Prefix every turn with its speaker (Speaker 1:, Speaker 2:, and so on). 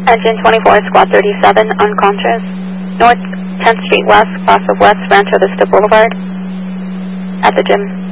Speaker 1: Engine 24, Squad 37, unconscious. North 10th Street West, cross of West Rancho Vista Boulevard. At the gym.